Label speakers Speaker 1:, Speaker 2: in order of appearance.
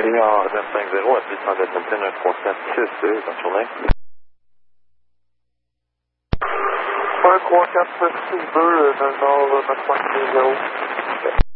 Speaker 1: Junior 950 à 621 134 bonne journée.
Speaker 2: 134 62 dans le nord 950.